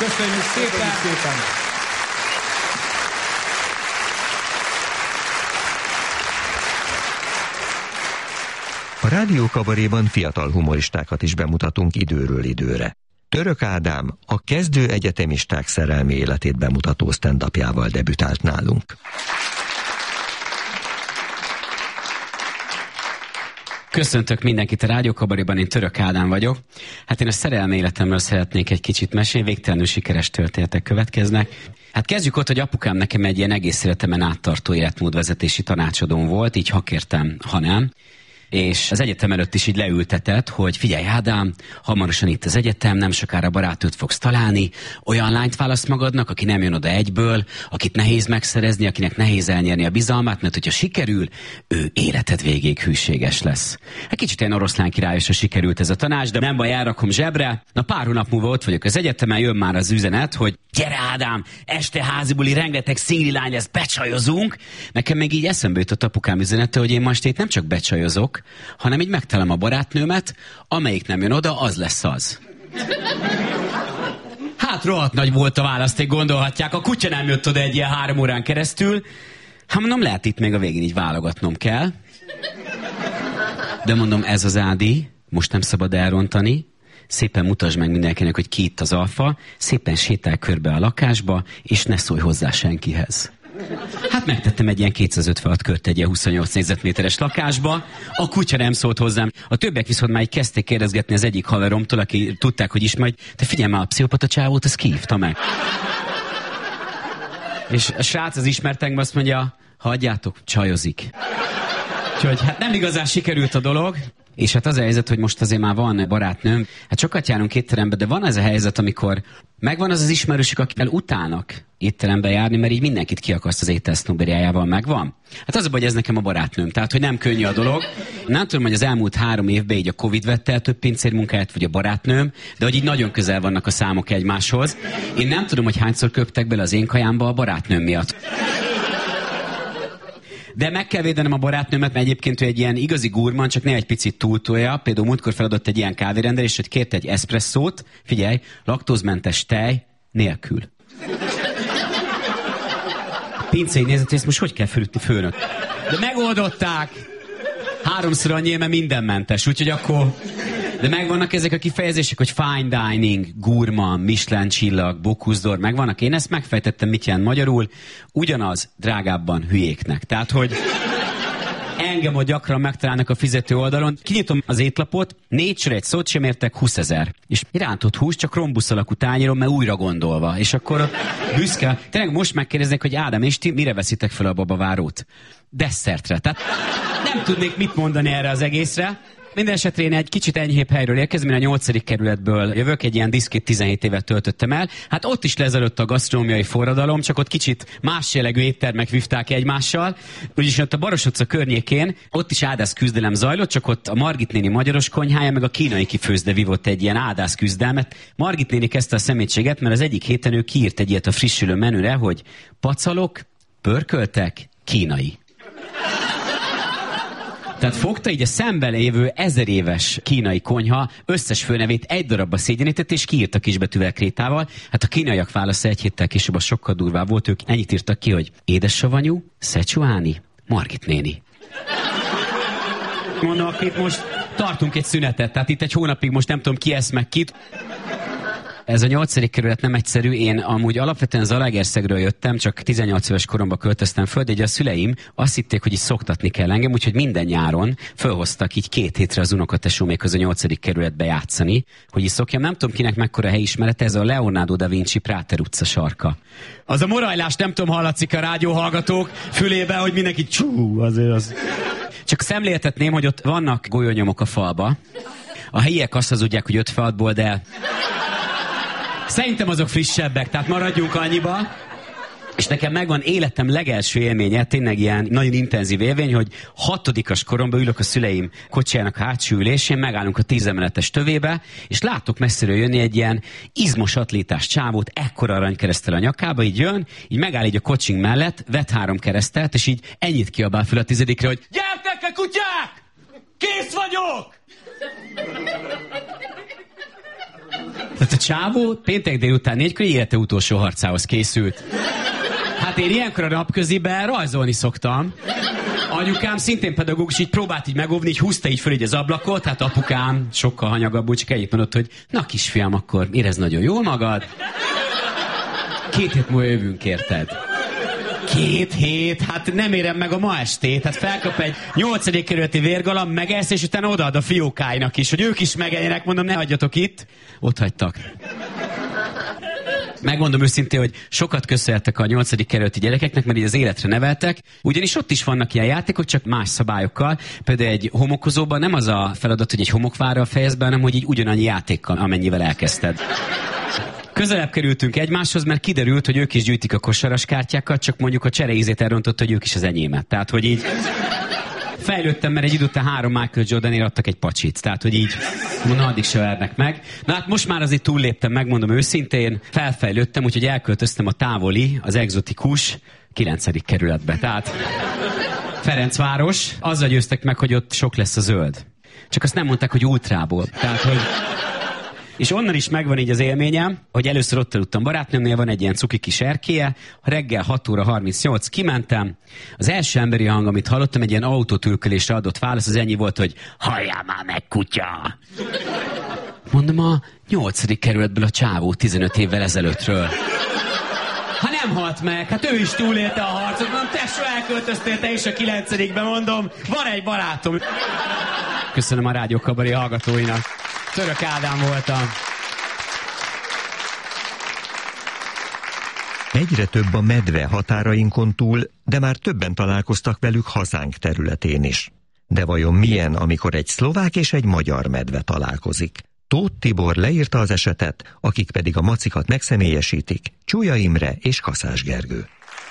Köszönjük szépen! A Rádió Kabaréban fiatal humoristákat is bemutatunk időről időre. Török Ádám a kezdő egyetemisták szerelmi életét bemutató stand-upjával debütált nálunk. Köszöntök mindenkit a Rádió Kabaréban, én Török Ádám vagyok. Hát én a szerelmi életemről szeretnék egy kicsit mesélni, végtelenül sikeres történetek következnek. Hát kezdjük ott, hogy apukám nekem egy ilyen egész életemen áttartó életmódvezetési tanácsadóm volt, így ha kértem, ha nem. És az egyetem előtt is így leültetett, hogy figyelj Ádám, hamarosan itt az egyetem, nem sokára barátnőt fogsz találni, olyan lányt választ magadnak, aki nem jön oda egyből, akit nehéz megszerezni, akinek nehéz elnyerni a bizalmát, mert hogyha sikerül, ő életed végéig hűséges lesz. Egy kicsit ilyen oroszlán királyosra sikerült ez a tanács, de nem baj, elrakom zsebre. Na pár hónap múlva ott vagyok az egyetemen, jön már az üzenet, hogy gyere Ádám, este házibuli, rengeteg szingli lány lesz, becsajozunk. Nekem még így eszembe jutott apukám üzenete, hogy én most itt nem csak becsajozok, hanem így megtalálom a barátnőmet, amelyik nem jön oda, az lesz az. Hát rohadt nagy volt a választék, gondolhatják, a kutya nem jött oda egy ilyen 3 órán keresztül. Hát mondom, lehet itt még a végén így válogatnom kell. De mondom, ez az Ádi, most nem szabad elrontani, szépen mutasd meg mindenkinek, hogy ki itt az alfa, szépen sétálj körbe a lakásba, és ne szólj hozzá senkihez. Hát megtettem egy ilyen 256 kört egy ilyen 28 négyzetméteres lakásba, a kutya nem szólt hozzám. A többiek viszont már így kezdték kérdezgetni az egyik haveromtól, aki tudták, hogy ismer, hogy te figyelj már, a pszichopata csávót, az ki hívta meg. És a srác az ismertekben azt mondja, hagyjátok, csajozik. Úgyhogy hát nem igazán sikerült a dolog. És hát az a helyzet, hogy most azért már van barátnőm, hát sokat járunk étterembe, de van ez a helyzet, amikor megvan az az ismerősük, akivel utálnak étterembe járni, mert így mindenkit kiakaszt az étel sznoberiájával, megvan. Hát az a baj, hogy ez nekem a barátnőm, tehát hogy nem könnyű a dolog. Nem tudom, hogy az elmúlt 3 évben így a Covid vette el több pincérmunkáját, vagy a barátnőm, de hogy így nagyon közel vannak a számok egymáshoz. Én nem tudom, hogy hányszor köptek bele az én kajámba a barátnőm miatt. De meg kell védenem a barátnőmet, mert egyébként ő egy ilyen igazi gurman, csak ne egy picit túltolja. Például múltkor feladott egy ilyen kávérendelést, hogy kért egy eszpresszót, figyelj, laktózmentes tej nélkül. Pincei nézett, hogy ezt most hogy kell fölütni, főnök? De megoldották! 3-szor annyi, mert mindenmentes, úgyhogy akkor... De megvannak ezek a kifejezések, hogy fine dining, gurman, Michelin csillag, Bocuse d'Or, megvannak. Én ezt megfejtettem, mit jelent magyarul. Ugyanaz, drágábban hülyéknek. Tehát, hogy engem ott gyakran megtalálnak a fizető oldalon. Kinyitom az étlapot, 4 sor egy szót sem értek, 20 000. És rántott hús, csak rombusz alakú tányéron, mert újra gondolva. És akkor büszke. Tényleg most megkérdeznek, hogy Ádám, és ti mire veszitek fel a babavárót? Desszertre. Tehát nem tudnék mit mondani erre az egészre. Minden esetre én egy kicsit enyhébb helyről érkezem, én a 8. kerületből jövök, egy ilyen diszkét 17 évet töltöttem el. Hát ott is lezajlott a gasztronómiai forradalom, csak ott kicsit más jellegű éttermek vívták egymással. Úgyis ott a Baros utca környékén, ott is ádász küzdelem zajlott, csak ott a Margit néni magyaros konyhája, meg a kínai kifőzde vívott egy ilyen ádász küzdelmet. Margit néni kezdte a szemétséget, mert az egyik héten ő kiírt egy ilyet a frissülő menüre, hogy pacalok, pörköltek, kínai. Tehát fogta így a szemben lévő 1000 éves kínai konyha összes főnevét egy darabba szégyenített, és kiírta kisbetűvel krétával. Hát a kínaiak válasza egy héttel később sokkal durvább volt, ők ennyit írtak ki, hogy édessavanyú, Szecsuáni, Margit néni. Mondom, itt most tartunk egy szünetet, tehát itt egy hónapig most nem tudom ki esz meg kit. Ez a 8. kerület nem egyszerű, én amúgy alapvetően Zalaegerszegről jöttem, csak 18 éves koromban költöztem föl, de ugye a szüleim azt hitték, hogy így szoktatni kell engem, úgyhogy minden nyáron fölhoztak így 2 hétre az unokatesómékhoz a 8. kerületbe játszani, hogy így szokjam. Nem tudom kinek mekkora helyismerete, ez a Leonardo da Vinci Práter utca sarka. Az a morajlás nem tudom, hallatszik a rádióhallgatók fülébe, hogy mindenki csú, azért az... Csak szemléltetném, hogy ott vannak golyónyomok a falba. A helyiek azt hazudják, hogy 5 falból, de... Szerintem azok frissebbek, tehát maradjunk annyiba. És nekem megvan életem legelső élménye, tényleg ilyen nagyon intenzív élmény, hogy 6. koromban ülök a szüleim kocsijának hátsó ülésén, megállunk a 10 emeletes tövébe, és látok messziről jönni egy ilyen izmos atlétás csávót, ekkora aranykereszttel a nyakába, így jön, így megáll így a kocsink mellett, vet 3 keresztelt, és így ennyit kiabál föl a 10-re, hogy gyertek a kutyák! Kész vagyok! Tehát a csávó péntek délután 4-kor élete utolsó harcához készült. Hát én ilyenkor a napköziben rajzolni szoktam. Anyukám szintén pedagógus, így próbált így megóvni, így húzta így föl így az ablakot, hát apukám sokkal hanyagabb, úgy csak egyet mondott, hogy na kisfiam, akkor érezd nagyon jól magad. 2 hét múlva jövünk, érted? 2 hét? Hát nem érem meg a ma estét. Hát felkap egy 8. kerületi vérgalamb, megesz, és utána odaad a fiókáinak is, hogy ők is megenjenek, mondom, ne hagyjatok itt. Ott hagytak. Megmondom őszintén, hogy sokat köszönhetek a 8. kerületi gyerekeknek, mert így az életre neveltek, ugyanis ott is vannak ilyen játékok, csak más szabályokkal. Például egy homokozóban nem az a feladat, hogy egy homokvárral fejezd be, hanem hogy így ugyanannyi játékkal, amennyivel elkezdted. Közelebb kerültünk egymáshoz, mert kiderült, hogy ők is gyűjtik a kosaras kártyákat, csak mondjuk a csereízét elrontott, hogy ők is az enyémet. Tehát, hogy így fejlődtem, mert egy idő után 3 Michael Jordanért adtak egy pacsit. Tehát, hogy így, na, addig se vernek meg. Na hát most már azért túlléptem, megmondom őszintén, felfejlődtem, úgyhogy elköltöztem a távoli, az egzotikus 9. kerületbe. Tehát Ferencváros, azzal győztek meg, hogy ott sok lesz a zöld. Csak azt nem mondták, hogy ultrából. Tehát, hogy... És onnan is megvan így az élményem, hogy először ott aludtam barátnőmnél, van egy ilyen cuki kis erkélye, reggel 6 óra 38 kimentem, az első emberi hang, amit hallottam, egy ilyen autótülkölésre adott válasz, az ennyi volt, hogy halljál már meg, kutya! Mondom, a 8. kerületből a csávó 15 évvel ezelőttről. Ha nem halt meg, hát ő is túlélte a harcot, mondom, tesó, elköltöztél te is a 9-be, mondom, van egy barátom. Köszönöm a Rádió Kabaré hallgatóinak. Török Ádám voltam. Egyre több a medve határainkon túl, de már többen találkoztak velük hazánk területén is. De vajon milyen, amikor egy szlovák és egy magyar medve találkozik? Tóth Tibor leírta az esetet, akik pedig a macikat megszemélyesítik, Csúlya Imre és Kaszás Gergő.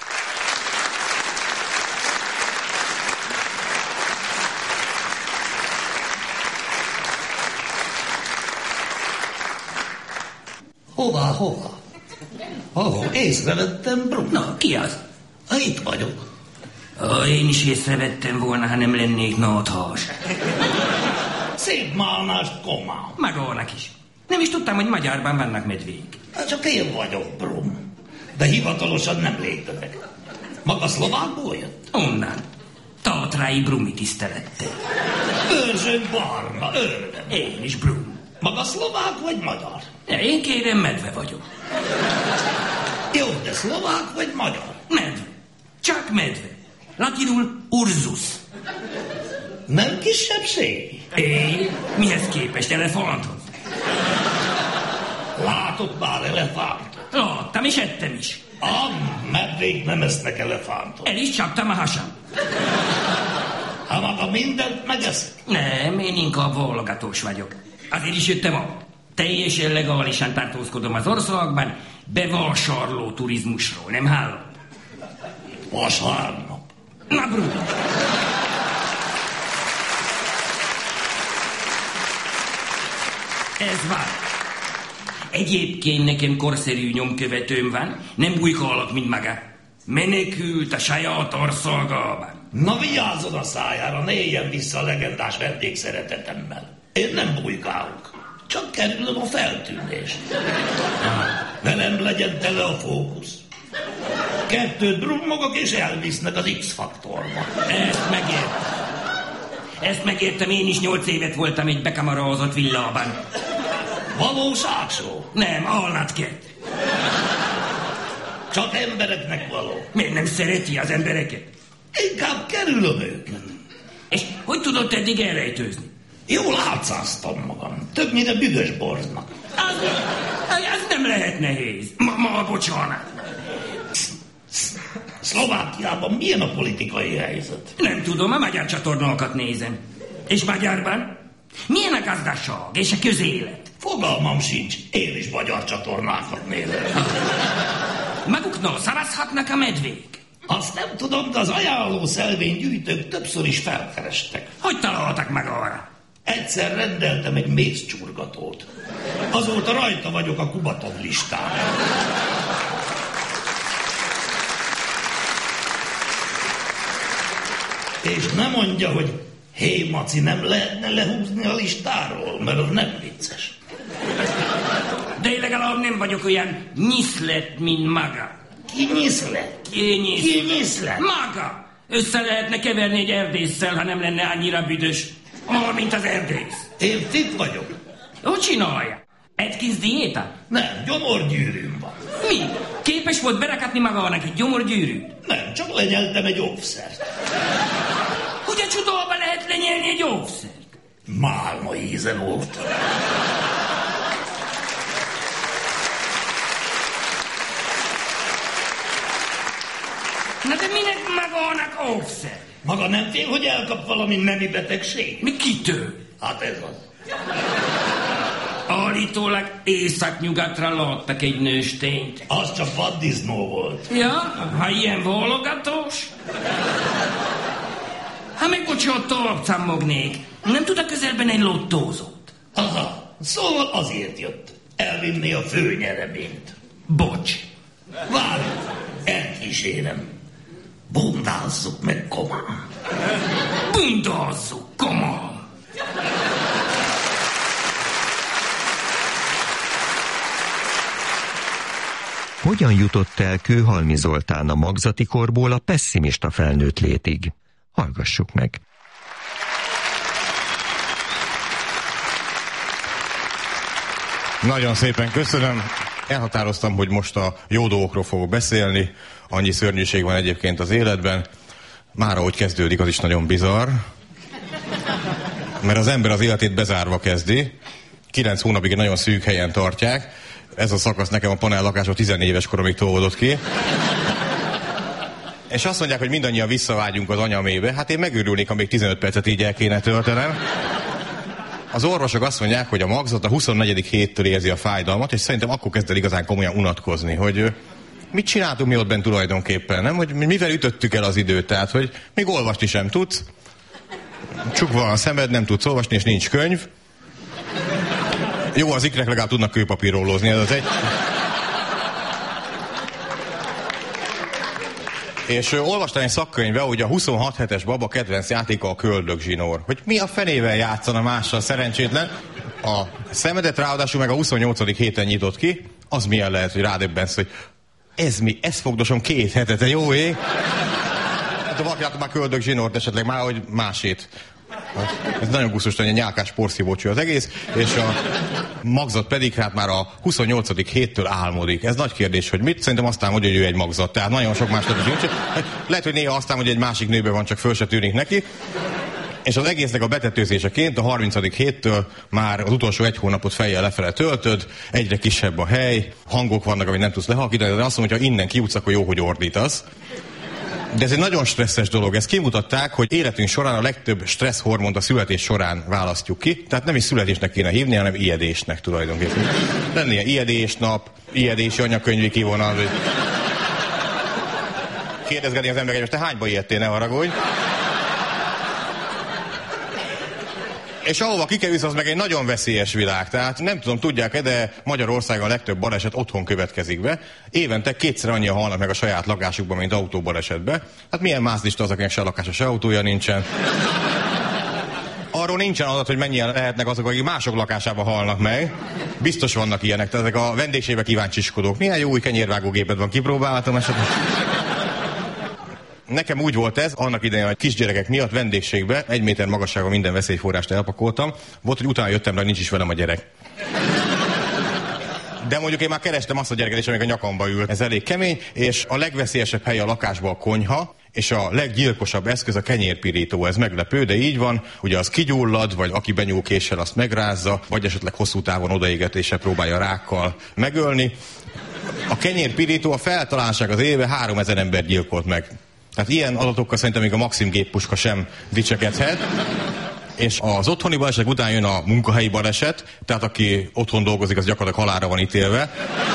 Hova? Észrevettem, Brum. Na, ki az? Itt vagyok. Én is észrevettem volna, ha nem lennék náthas. Szép mánást, komám. Magának is. Nem is tudtam, hogy Magyarban vannak medvék. Hát csak én vagyok, Brum. De hivatalosan nem létezek. Maga szlovákból jött? Onnan. Tatrai Brumi tisztelettel. Őrzsön barna, öröm. Én is Brum. Maga szlovák vagy magyar? Én kérem, medve vagyok. Jó, de szlovák vagy magyar? Medve. Csak medve. Latinul urzus. Nem kisebbség? Én? Mihez képest? Elefánthoz? Látok már elefántot. Láttam és ettem is. Medvék nem esznek elefántot. El is csaptam a hasam. Ha maga mindent megeszek? Nem, én inkább válogatós vagyok. Azért is jöttem a teljesen legálisan tartózkodom az országban, bevásárló turizmusról, nem hallom? Vasárnap. Na, Bruno. Ez van. Egyébként nekem korszerű nyomkövetőm van, nem bujkálok, mint maga. Menekült a saját országában. Na, vigyázzon a szájára, ne éljen vissza a legendás vendégszeretetemmel. Én nem bujkálok, csak kerülöm a feltűnést. Velem legyen tele a fókusz. 2 drummogok és elvisznek az X-faktorba. Ezt megértem, én is 8 évet voltam egy bekamarázott villában. Valóság szó? Nem, állatket. Csak embereknek való. Miért nem szereti az embereket? Inkább kerülöm őket. És hogy tudott eddig elrejtőzni? Jól átszáztam magam. Többnyire büdös borznak. Az nem lehet nehéz. Ma bocsánat. Szlovákiában milyen a politikai helyzet? Nem tudom, a magyar csatornákat nézem. És magyarban? Milyen a gazdaság és a közélet? Fogalmam sincs, én is magyar csatornákat nézem. Maguknál szavazhatnak a medvék? Azt nem tudom, de az ajánló szelvénygyűjtők többször is felkerestek. Hogy találtak meg arra? Egyszer rendeltem egy mézcsurgatót. Azóta rajta vagyok a Kubatov listán. És nem mondja, hogy hé, Maci, nem lehetne lehúzni a listáról, mert az nem vicces. De én legalább nem vagyok olyan nyiszlet, mint maga. Ki nyiszlet? Ki nyiszlet? Maga! Össze lehetne keverni egy erdésszel, ha nem lenne annyira büdös. Mint az erdész. Én fit vagyok. Hogy csinálja? Atkins diéta? Nem, gyomorgyűrűm van. Mi? Képes volt berakatni magának egy gyomorgyűrűt? Nem, csak lenyeltem egy óvszert. Hogy a csodába lehet lenyelni egy óvszert? Málna íze volt. Na de minek magának óvszer? Maga nem fél, hogy elkap valami nemi betegség? Mi kitől? Hát ez az. Állítólag északnyugatra láttak egy nőstényt. Az csak vaddisznó volt. Ja, ha ilyen válogatós? Ha megbocsát, tovább cammognék. Nem tud a közelben egy lottózót? Aha, szóval azért jött. Elvinni a főnyereményt. Bocs. Várj, elkísérem. Bundázzuk meg komán. Bundázzuk komán. Hogyan jutott el Kőhalmi Zoltán a magzati korból a pesszimista felnőtt létig? Hallgassuk meg. Nagyon szépen köszönöm. Elhatároztam, hogy most a jó dolgokról fogok beszélni. Annyi szörnyűség van egyébként az életben. Már ahogy kezdődik, az is nagyon bizarr. Mert az ember az életét bezárva kezdi. 9 hónapig nagyon szűk helyen tartják. Ez a szakasz nekem a panellakásban 14 éves koromig tolódott ki. És azt mondják, hogy mindannyian visszavágyunk az anyamébe. Hát én megőrülnék, ha még 15 percet így el kéne töltenem. Az orvosok azt mondják, hogy a magzat a 24. héttől érzi a fájdalmat, és szerintem akkor kezd el igazán komolyan unatkozni, hogy mit csináltunk mi ott bent tulajdonképpen, nem? Hogy mivel ütöttük el az időt, tehát, hogy még olvasni sem tudsz, csukva van a szemed, nem tudsz olvasni, és nincs könyv. Jó, az ikrek legalább tudnak kőpapírollózni, ez az egy... És olvastam egy szakkönyvbe, hogy a 26 hetes baba kedvenc játéka a köldögzsinór. Hogy mi a fenével játszana mással szerencsétlen? A szemedet ráadásul meg a 28. héten nyitott ki, az milyen lehet, hogy rádöbbensz, hogy ez mi? Ezt fogdosom 2 hete, te jó ég? Hát valaki látta már köldögzsinort esetleg, már hogy másét. Ez nagyon gusztustalan, egy nyálkás porszívócső az egész, és a magzat pedig hát már a 28. héttől álmodik. Ez nagy kérdés, hogy mit? Szerintem aztán, hogy ő egy magzat, tehát nagyon sok más nincs. Lehet, hogy néha aztán, hogy egy másik nőben van, csak föl se tűnik neki. És az egésznek a betetőzéseként a 30. héttől már az utolsó 1 hónapot fejjel lefele töltöd, egyre kisebb a hely, hangok vannak, amit nem tudsz lehalkítani, de azt mondja, hogy ha innen kijutsz, akkor jó, hogy ordítasz. De ez egy nagyon stresszes dolog. Ezt kimutatták, hogy életünk során a legtöbb stressz hormont a születés során választjuk ki. Tehát nem is születésnek kéne hívni, hanem ijedésnek tulajdonképpen. Lenne ilyen ijedésnap, ijedési anyakönyvi kivonal. Kérdezgetni az emberek, hogy te hányba ijedtél, ne haragudj. És ahova kikerülsz, az meg egy nagyon veszélyes világ. Tehát nem tudom, tudják-e, de Magyarországon a legtöbb baleset otthon következik be. Évente 2-szer annyian halnak meg a saját lakásukban, mint autóbalesetbe. Hát milyen mászlista az, akinek se lakása, se autója nincsen. Arról nincsen adat, hogy mennyien lehetnek azok, akik mások lakásában halnak meg. Biztos vannak ilyenek, tehát ezek a vendégségbe kíváncsiskodók. Milyen jó új kenyérvágógéped van, kipróbálhatom esetleg? Nekem úgy volt ez, annak idején, hogy kisgyerekek miatt vendégségbe 1 méter magasságban minden veszélyforrást elpakoltam. Volt, hogy utána jöttem rá, hogy nincs is velem a gyerek. De mondjuk én már kerestem azt a gyereket is, amíg a nyakamba ült. Ez elég kemény, és a legveszélyesebb hely a lakásban a konyha, és a leggyilkosabb eszköz a kenyérpirító. Ez meglepő, de így van. Ugye az kigyullad, vagy aki benyúl késsel, azt megrázza, vagy esetleg hosszú távon odaégetéssel próbálja rákkal megölni. A kenyérpirító a feltaláltság az éve 3000 ember gyilkolt meg. Tehát ilyen adatokkal szerintem még a Maxim géppuska sem dicsekedhet. És az otthoni balesetek után jön a munkahelyi baleset, tehát aki otthon dolgozik, az gyakorlatilag halálra van ítélve.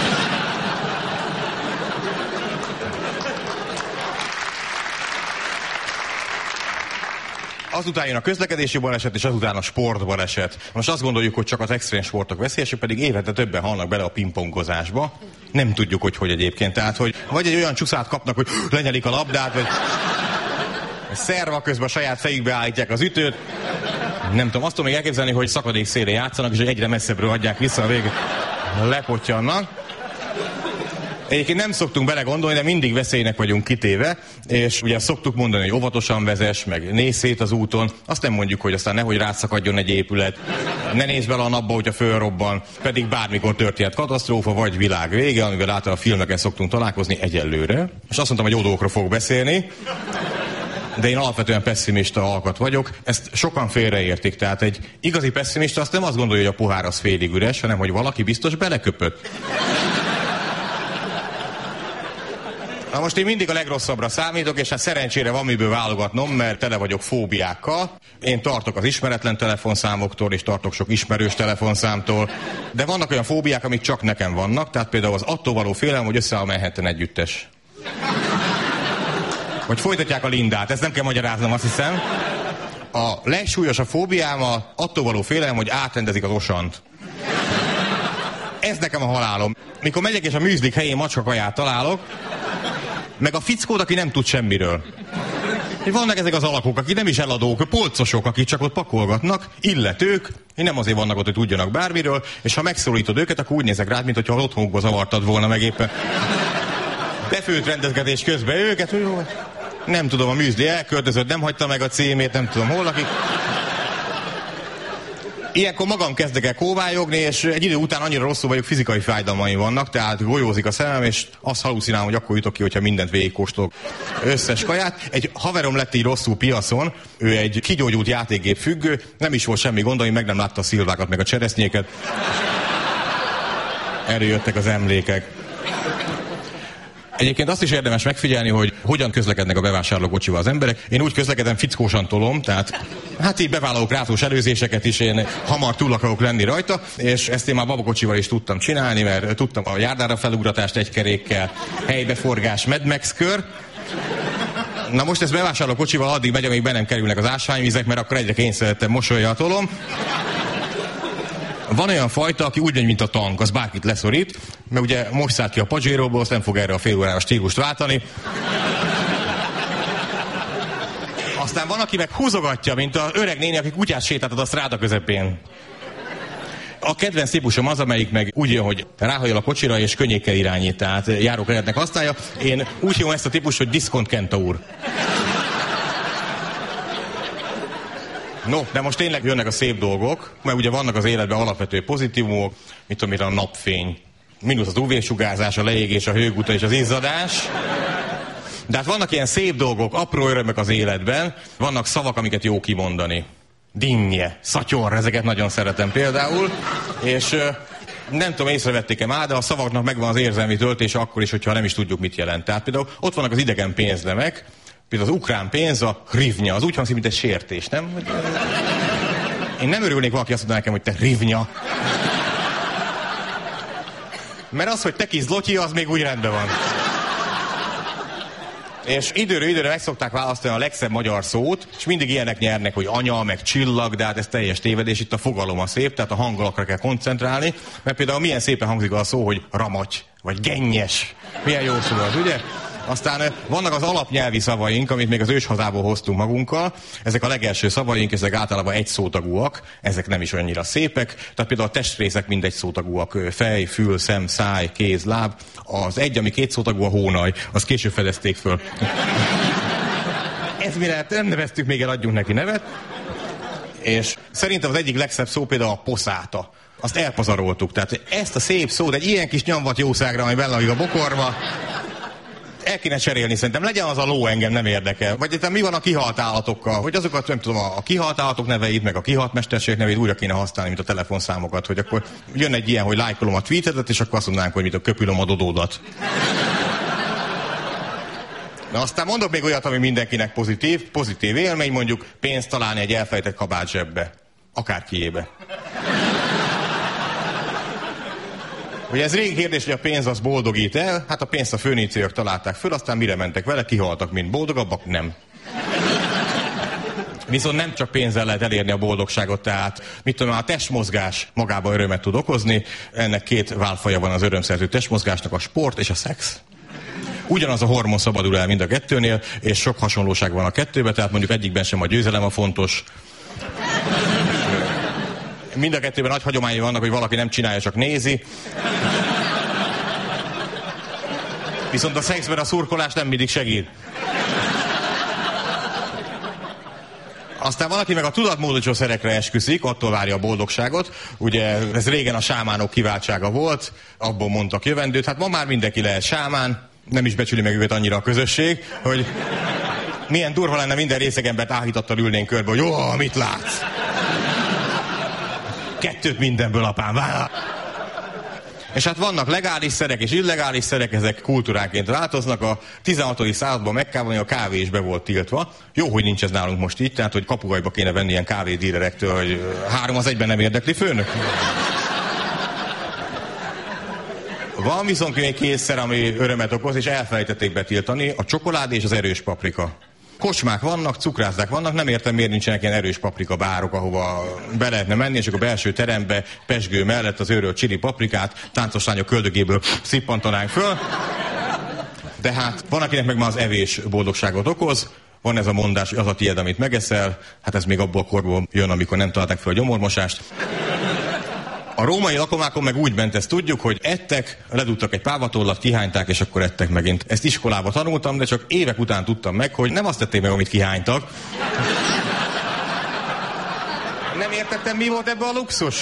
Azután jön a közlekedési baleset, és azután a sportbaleset. Most azt gondoljuk, hogy csak az extrém sportok veszélyesek, pedig évente többen halnak bele a pingpongozásba. Nem tudjuk, hogy egyébként. Tehát, hogy vagy egy olyan csúszát kapnak, hogy lenyelik a labdát, vagy szerva közben a saját fejükbe állítják az ütőt. Nem tudom, azt tudom még elképzelni, hogy szakadék szélén játszanak, és egyre messzebbről adják vissza a végét. lepottyannak. Egyébként nem szoktunk belegondolni, de mindig veszélynek vagyunk kitéve, és ugye szoktuk mondani, hogy óvatosan vezess, meg nézz szét az úton, azt nem mondjuk, hogy aztán nehogy rátszakadjon egy épület, ne nézz bele a napba, hogyha fölrobban, pedig bármikor történhet katasztrófa, vagy világ vége, amivel általában a filmeken szoktunk találkozni egyelőre. És azt mondtam, hogy jó dolgokról fogok beszélni, de én alapvetően pesszimista alkat vagyok, ezt sokan félreértik, tehát egy igazi pesszimista azt nem azt gondolja, hogy a pohár az félig üres, hanem hogy valaki biztos beleköpött. Na most én mindig a legrosszabbra számítok, és hát szerencsére van miből válogatnom, mert tele vagyok fóbiákkal. Én tartok az ismeretlen telefonszámoktól, és tartok sok ismerős telefonszámtól, de vannak olyan fóbiák, amik csak nekem vannak, tehát például az attól való félelem, hogy összeáll Manhattan együttes. Vagy folytatják a Lindát, ezt nem kell magyaráznom, azt hiszem. A legsúlyosabb fóbiám attól való félelem, hogy átrendezik az Osant. Ez nekem a halálom. Mikor megyek és a műzlik helyén macskakaját találok, meg a fickót, aki nem tud semmiről. Vannak ezek az alakok, akik nem is eladók, polcosok, akik csak ott pakolgatnak, illetők, nem azért vannak ott, hogy tudjanak bármiről, és ha megszólítod őket, akkor úgy nézek rád, mint hogyha otthonukba zavartad volna meg éppen. Befőtt rendezgetés közben őket, hogy jó, nem tudom, a műzli elköltözött, nem hagyta meg a címét, nem tudom hol lakik. Ilyenkor magam kezdek el kóvályogni, és egy idő után annyira rosszul vagyok, fizikai fájdalmaim vannak, tehát golyózik a szemem, és azt halucinálom, hogy akkor jutok ki, hogyha mindent végigkóstolok, összes kaját. Egy haverom lett így rosszul piacon, ő egy kigyógyult játékgép függő, nem is volt semmi gond, meg nem látta a szilvákat, meg a cseresznyéket. Erről jöttek az emlékek. Egyébként azt is érdemes megfigyelni, hogy hogyan közlekednek a bevásárlókocsival az emberek. Én úgy közlekedem, fickósan tolom, tehát hát így bevállalok rátós előzéseket is, én hamar túl akarok lenni rajta, és ezt én már babakocsival is tudtam csinálni, mert tudtam a járdára felugratást egy kerékkel, helybeforgás, Mad Max kör. Na most ez bevásárlókocsival addig megy, amíg be nem kerülnek az ásványvizek, mert akkor egyre kényszeredtem mosolya a tolom. Van olyan fajta, aki úgy megy, mint a tank, az bárkit leszorít, mert ugye most szállt ki a Pajéróból, azt nem fog erre a fél órára stílust váltani. Aztán van, aki meg húzogatja, mint az öreg néni, aki kutyát sétáltat a stráda közepén. A kedvenc típusom az, amelyik meg úgy jön, hogy ráhajol a kocsira és könnyékkel irányít, tehát járókelőtnek használja. Én úgy hívom ezt a típus, hogy diszkont kentaur. No, de most tényleg jönnek a szép dolgok, mert ugye vannak az életben alapvető pozitívumok, mint amire a napfény, mínusz az UV-sugárzás, a leégés, a hőguta és az izzadás. De hát vannak ilyen szép dolgok, apró örömök az életben, vannak szavak, amiket jó kimondani. Dinnye, szatyor, ezeket nagyon szeretem például, és nem tudom, észrevették-e már, de a szavaknak megvan az érzelmi töltése akkor is, hogyha nem is tudjuk, mit jelent. Tehát például ott vannak az idegen pénznemek, például az ukrán pénz, a hrivnya, az úgy hangzik, mint egy sértés, nem? Én nem örülnék, valaki azt mondaná nekem, hogy te hrivnya. Mert az, hogy te kis zlotyi, az még úgy rendben van. És időről időre meg szokták választani a legszebb magyar szót, és mindig ilyenek nyernek, hogy anya, meg csillag, de hát ez teljes tévedés, itt a fogalom a szép, tehát a hangolakra kell koncentrálni, mert például milyen szépen hangzik a szó, hogy ramaty, vagy gennyes. Milyen jó szó az, ugye? Aztán vannak az alapnyelvi szavaink, amit még az őshazából hoztunk magunkkal. Ezek a legelső szavaink, ezek általában egy szótagúak, ezek nem is annyira szépek. Tehát például a testrészek mind egy szótagúak, fej, fül, szem, száj, kéz, láb. Az egy, ami két szótagú, a hónaj, azt később fedezték föl. Ez mire nem neveztük még el, adjunk neki nevet. És szerintem az egyik legszebb szó például a poszáta. Azt elpazaroltuk. Tehát ezt a szép szót, egy ilyen kis nyomvat jószágra, ami benne a bokorba, el kéne cserélni, szerintem legyen az a ló, engem nem érdekel. Vagy itt mi van a kihalt állatokkal, hogy azokat nem tudom, a kihalt állatok neveit, meg a kihalt mesterségek neveit újra kéne használni, mint a telefonszámokat, hogy akkor jön egy ilyen, hogy lájkolom a tweetedet, és akkor azt mondanánk, hogy mit a köpülöm a dodódat. Na aztán mondok még olyat, ami mindenkinek pozitív élmény, mondjuk pénzt találni egy elfelejtett kabát zsebbe. Akárkiébe. Ugye ez régi kérdés, hogy a pénz az boldogít el, hát a pénzt a föníciaiak találták föl, aztán mire mentek vele, kihaltak, mint boldogabbak? Nem. Viszont nem csak pénzzel lehet elérni a boldogságot, tehát mit tudom, a testmozgás magában örömet tud okozni, ennek két válfaja van az örömszerző testmozgásnak, a sport és a szex. Ugyanaz a hormon szabadul el mind a kettőnél, és sok hasonlóság van a kettőben, tehát mondjuk egyikben sem a győzelem a fontos. Mind a kettőben nagy hagyományai vannak, hogy valaki nem csinálja, csak nézi. Viszont a szexben a szurkolás nem mindig segít. Aztán valaki meg a tudatmódosító szerekre esküszik, attól várja a boldogságot. Ugye ez régen a sámánok kiváltsága volt, abból mondtak jövendőt. Hát ma már mindenki lehet sámán, nem is becsüli meg őket annyira a közösség, hogy milyen durva lenne, minden részegembert áhítattal ülnénk körbe, hogy jó, mit látsz? 2 mindenből, apám, És hát vannak legális szerek és illegális szerek, ezek kultúránként változnak. A 16. században Mekkában a kávé is be volt tiltva. Jó, hogy nincs ez nálunk most így, tehát hogy kapugajba kéne venni ilyen kávédílerektől, hogy 3 az 1-ben nem érdekli, főnök. Van viszont még 2 szer, ami örömet okoz, és elfelejtették betiltani, a csokoládé és az erős paprika. Kocsmák vannak, cukrászák vannak, nem értem, miért nincsenek ilyen erős paprika bárok, ahova be lehetne menni, és akkor a belső terembe pezsgő mellett az őrölt csili paprikát táncos lányok köldögéből szippantanánk föl. De hát van, akinek meg már az evés boldogságot okoz, van ez a mondás, hogy az a tiéd, amit megeszel, hát ez még abból a korból jön, amikor nem találták fel a gyomormosást. A római lakomákon meg úgy ment, ezt tudjuk, hogy ettek, ledugtak egy pávatollat, kihányták, és akkor ettek megint. Ezt iskolába tanultam, de csak évek után tudtam meg, hogy nem azt tették meg, amit kihánytak. Nem értettem, mi volt ebbe a luxus.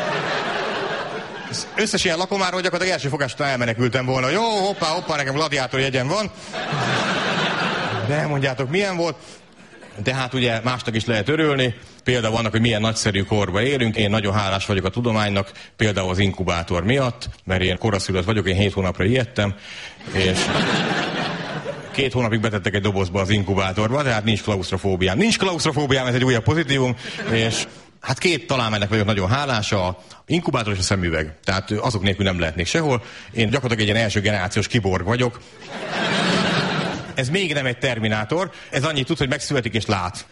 Összes ilyen lakomáról gyakorlatilag első fogástól elmenekültem volna. Jó, hoppá, nekem gladiátor jegyem van. De elmondjátok, milyen volt. De hát ugye másnak is lehet örülni. Például vannak, hogy milyen nagyszerű korba élünk. Én nagyon hálás vagyok a tudománynak, például az inkubátor miatt, mert én koraszülött vagyok, én 7 hónapra ijedtem, és 2 hónapig betettek egy dobozba az inkubátorba, tehát nincs klausztrofóbiám. Nincs klausztrofóbiám, ez egy újabb pozitívum, és hát 2 találmánynak vagyok nagyon hálás, a inkubátor és a szemüveg. Tehát azok nélkül nem lehetnék sehol. Én gyakorlatilag egy ilyen első generációs kiborg vagyok. Ez még nem egy Terminátor, ez annyit tud, hogy megszületik és lát.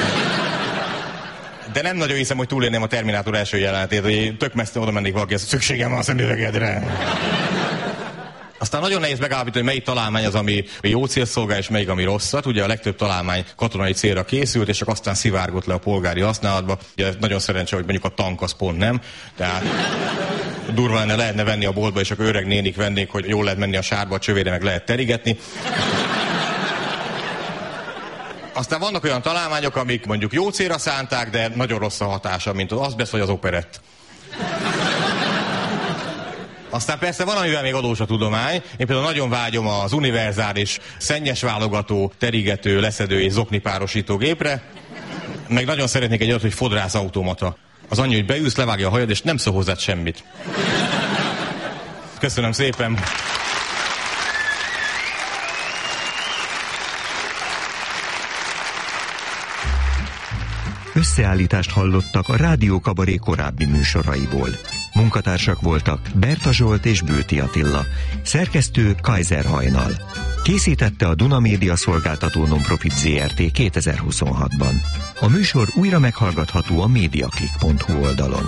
De nem nagyon hiszem, hogy túlélném a Terminátor első jelenetét, hogy tök messze oda mennék valaki, ez szükségem van a szemüvegedre. Aztán nagyon nehéz megállapítani, hogy melyik találmány az, ami jó cél szolgál, és melyik, ami rosszat. Ugye a legtöbb találmány katonai célra készült, és csak aztán szivárgott le a polgári használatba. Ugye nagyon szerencsé, hogy mondjuk a tank az pont nem. Tehát durva lenne, lehetne venni a boltba, és akkor öreg nénik vennék, hogy jól lehet menni a sárba, a csövére meg lehet terigetni. Aztán vannak olyan találmányok, amik mondjuk jó célra szánták, de nagyon rossz a hatása, mint az azbest vagy az operett. Aztán persze van, amivel még adós a tudomány. Én például nagyon vágyom az univerzális szennyes válogató, terigető, leszedő és zoknipárosító gépre. Meg nagyon szeretnék egy olyat, hogy fodrász automata. Az annyi, hogy beülsz, levágja a hajad, és nem szól hozzád semmit. Köszönöm szépen! Összeállítást hallottak a Rádió Kabaré korábbi műsoraiból. Munkatársak voltak Berta Zsolt és Bőti Attila. Szerkesztő Kaiser Hajnal. Készítette a Duna Média Szolgáltató Nonprofit Zrt. 2026-ban. A műsor újra meghallgatható a mediaclick.hu oldalon.